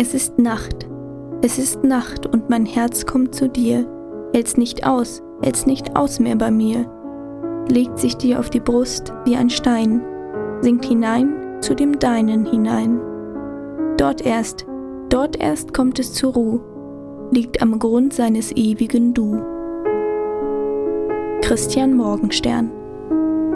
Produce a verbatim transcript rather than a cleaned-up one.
Es ist Nacht, es ist Nacht und mein Herz kommt zu dir, hält's nicht aus, hält's nicht aus mehr bei mir, legt sich dir auf die Brust wie ein Stein, sinkt hinein zu dem Deinen hinein. Dort erst, dort erst kommt es zur Ruh', liegt am Grund seines ewigen Du. Christian Morgenstern.